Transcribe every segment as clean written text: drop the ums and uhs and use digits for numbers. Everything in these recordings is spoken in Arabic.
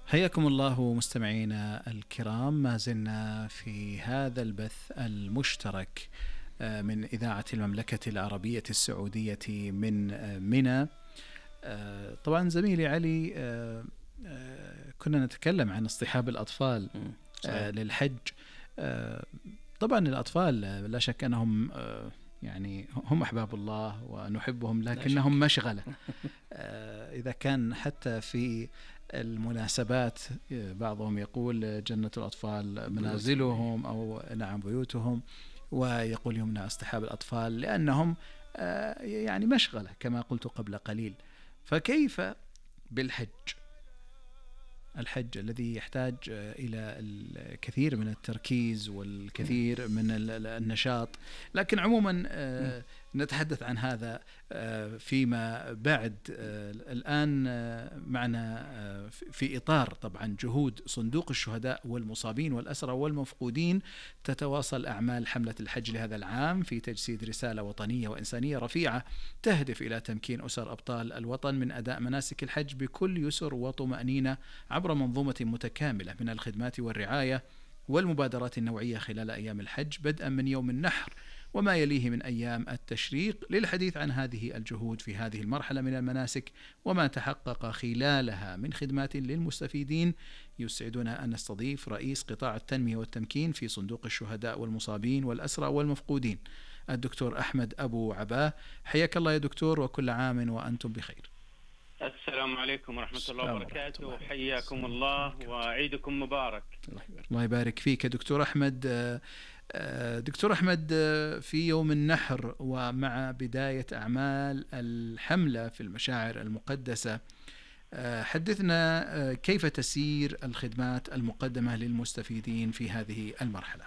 حياكم الله مستمعينا الكرام، ما زلنا في هذا البث المشترك من إذاعة المملكة العربية السعودية من منى. طبعا زميلي علي، كنا نتكلم عن اصطحاب الأطفال للحج. طبعا الأطفال لا شك أنهم يعني هم أحباب الله ونحبهم، لكنهم مشغلة. إذا كان حتى في المناسبات بعضهم يقول جنة الأطفال منازلهم أو نعم بيوتهم، ويقول يمنع اصطحاب الأطفال لأنهم يعني مشغلة كما قلت قبل قليل. فكيف بالحج، الحج الذي يحتاج إلى الكثير من التركيز والكثير من النشاط، لكن عموما نتحدث عن هذا فيما بعد. الآن معنا في إطار طبعا جهود صندوق الشهداء والمصابين والأسرى والمفقودين، تتواصل أعمال حملة الحج لهذا العام في تجسيد رسالة وطنية وإنسانية رفيعة تهدف إلى تمكين أسر أبطال الوطن من أداء مناسك الحج بكل يسر وطمأنينة عبر منظومة متكاملة من الخدمات والرعاية والمبادرات النوعية خلال أيام الحج، بدءا من يوم النحر وما يليه من أيام التشريق. للحديث عن هذه الجهود في هذه المرحلة من المناسك وما تحقق خلالها من خدمات للمستفيدين، يسعدنا أن نستضيف رئيس قطاع التنمية والتمكين في صندوق الشهداء والمصابين والأسرى والمفقودين، الدكتور أحمد أبو عباه. حياك الله يا دكتور، وكل عام وأنتم بخير. السلام عليكم ورحمة الله وبركاته، حياكم الله وعيدكم مبارك. الله يبارك فيك يا دكتور أحمد. دكتور أحمد، في يوم النحر ومع بداية أعمال الحملة في المشاعر المقدسة، حدثنا كيف تسير الخدمات المقدمة للمستفيدين في هذه المرحلة؟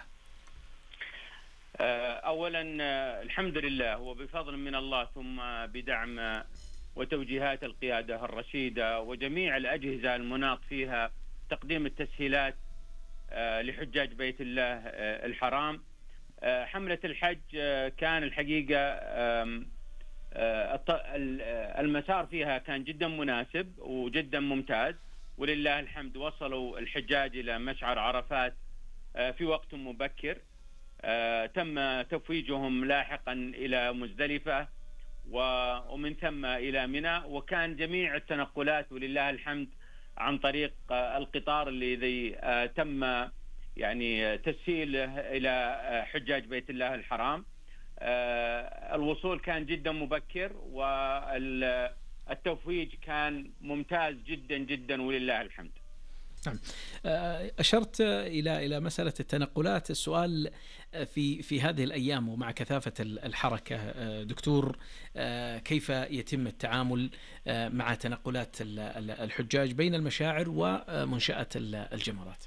أولا الحمد لله وبفضل من الله، ثم بدعم وتوجيهات القيادة الرشيدة وجميع الأجهزة المناط فيها تقديم التسهيلات لحجاج بيت الله الحرام. حملة الحج كان الحقيقة المسار فيها كان جدا مناسب وجدا ممتاز، ولله الحمد. وصلوا الحجاج إلى مشعر عرفات في وقت مبكر، تم تفويجهم لاحقا إلى مزدلفة ومن ثم إلى منى، وكان جميع التنقلات ولله الحمد عن طريق القطار الذي تم يعني تسهيله إلى حجاج بيت الله الحرام. الوصول كان جدا مبكر والتفويج كان ممتاز جدا جدا ولله الحمد. نعم، أشرت إلى مسألة التنقلات. السؤال في هذه الأيام ومع كثافة الحركة دكتور، كيف يتم التعامل مع تنقلات الحجاج بين المشاعر ومنشأة الجمرات؟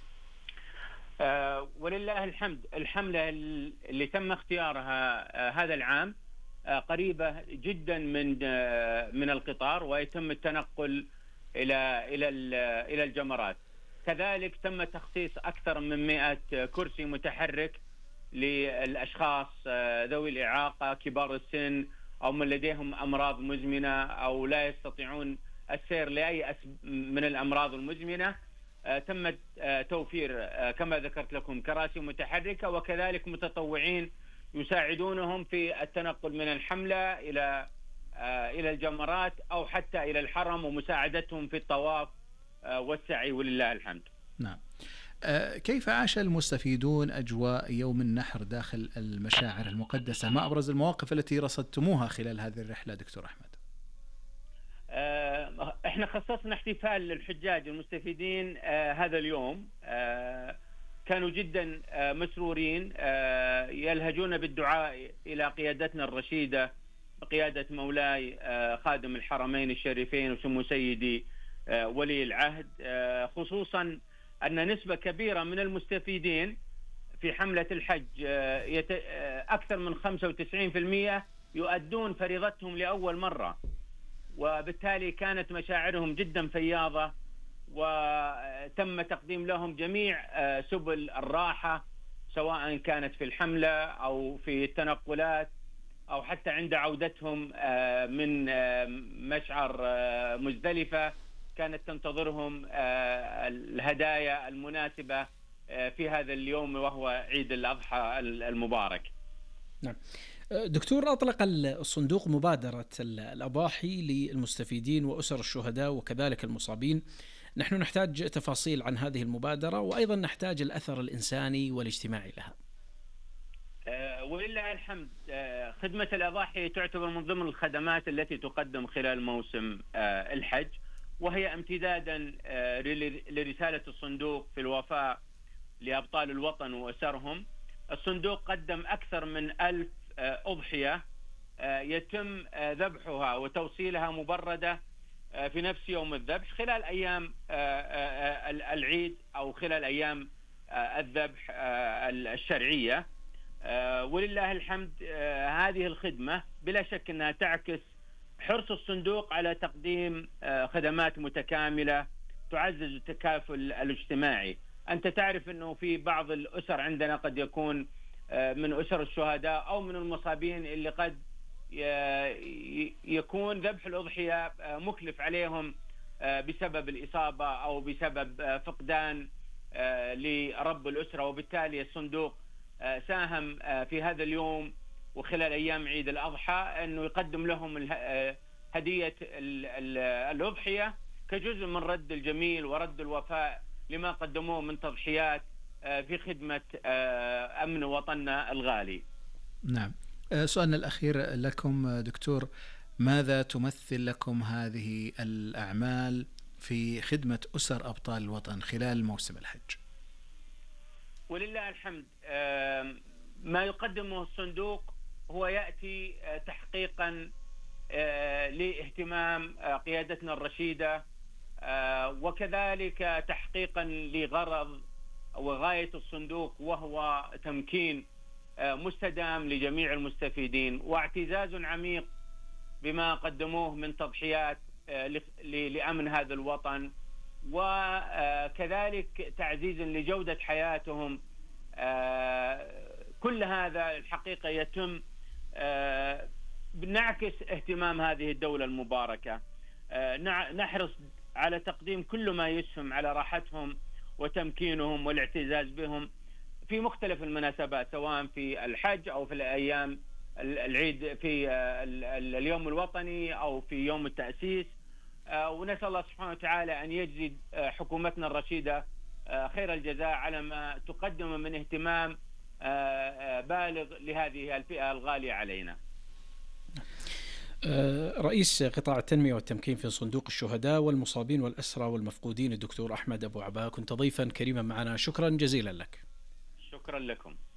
ولله الحمد الحملة اللي تم اختيارها هذا العام قريبة جدا من القطار، ويتم التنقل إلى الجمرات. كذلك تم تخصيص أكثر من 100 كرسي متحرك للأشخاص ذوي الإعاقة، كبار السن، أو من لديهم أمراض مزمنة أو لا يستطيعون السير لأي من الأمراض المزمنة. تم توفير كما ذكرت لكم كراسي متحركة، وكذلك متطوعين يساعدونهم في التنقل من الحملة إلى الجمرات أو حتى إلى الحرم، ومساعدتهم في الطواف والسعي ولله الحمد. نعم. كيف عاش المستفيدون أجواء يوم النحر داخل المشاعر المقدسة؟ ما أبرز المواقف التي رصدتموها خلال هذه الرحلة دكتور أحمد؟ احنا خصصنا احتفال للحجاج المستفيدين هذا اليوم. كانوا جدا مسرورين، يلهجون بالدعاء إلى قيادتنا الرشيدة بقيادة مولاي خادم الحرمين الشريفين وسمو سيدي ولي العهد، خصوصا أن نسبة كبيرة من المستفيدين في حملة الحج أكثر من 95% يؤدون فريضتهم لأول مرة، وبالتالي كانت مشاعرهم جدا فياضة، وتم تقديم لهم جميع سبل الراحة، سواء كانت في الحملة أو في التنقلات أو حتى عند عودتهم من مشعر مزدلفة كانت تنتظرهم الهدايا المناسبة في هذا اليوم وهو عيد الأضحى المبارك. نعم دكتور، أطلق الصندوق مبادرة الأضاحي للمستفيدين وأسر الشهداء وكذلك المصابين. نحن نحتاج تفاصيل عن هذه المبادرة، وأيضا نحتاج الأثر الإنساني والاجتماعي لها. ولله الحمد، خدمة الأضاحي تعتبر من ضمن الخدمات التي تقدم خلال موسم الحج، وهي امتدادا لرسالة الصندوق في الوفاء لأبطال الوطن وأسرهم. الصندوق قدم أكثر من 1000 أضحية يتم ذبحها وتوصيلها مبردة في نفس يوم الذبح خلال أيام العيد أو خلال أيام الذبح الشرعية. ولله الحمد، هذه الخدمة بلا شك أنها تعكس حرص الصندوق على تقديم خدمات متكاملة تعزز التكافل الاجتماعي. أنت تعرف أنه في بعض الأسر عندنا قد يكون من أسر الشهداء أو من المصابين اللي قد يكون ذبح الأضحية مكلف عليهم بسبب الإصابة أو بسبب فقدان لرب الأسرة، وبالتالي الصندوق ساهم في هذا اليوم وخلال أيام عيد الأضحى أنه يقدم لهم هدية الأضحية كجزء من رد الجميل ورد الوفاء لما قدموه من تضحيات في خدمة أمن وطننا الغالي. نعم. سؤالنا الأخير لكم دكتور، ماذا تمثل لكم هذه الأعمال في خدمة أسر أبطال الوطن خلال موسم الحج؟ ولله الحمد، ما يقدمه الصندوق هو يأتي تحقيقا لاهتمام قيادتنا الرشيدة، وكذلك تحقيقا لغرض وغاية الصندوق، وهو تمكين مستدام لجميع المستفيدين، واعتزاز عميق بما قدموه من تضحيات لأمن هذا الوطن، وكذلك تعزيز لجودة حياتهم. كل هذا الحقيقة يتم نعكس اهتمام هذه الدولة المباركة. نحرص على تقديم كل ما يسهم على راحتهم وتمكينهم والاعتزاز بهم في مختلف المناسبات، سواء في الحج أو في الأيام العيد، في اليوم الوطني أو في يوم التأسيس. ونسأل الله سبحانه وتعالى أن يجزي حكومتنا الرشيدة خير الجزاء على ما تقدم من اهتمام بالغ لهذه الفئة الغالية علينا. رئيس قطاع التنمية والتمكين في صندوق الشهداء والمصابين والأسرى والمفقودين الدكتور أحمد أبو عبا، كنت ضيفا كريما معنا، شكرا جزيلا لك. شكرا لكم.